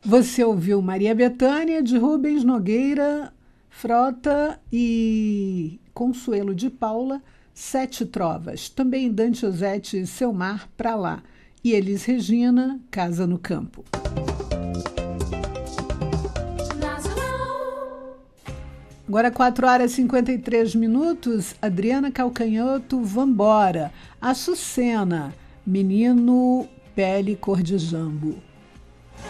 Você ouviu Maria Bethânia, de Rubens Nogueira Frota e Consuelo de Paula, Sete Trovas. Também Dante Ozzetti e Seu Mar Pra Lá. E Elis Regina, Casa no Campo. Agora 4 horas e 53 minutos. Adriana Calcanhoto, Vambora. Açucena, Menino Pele Cor de Jambo.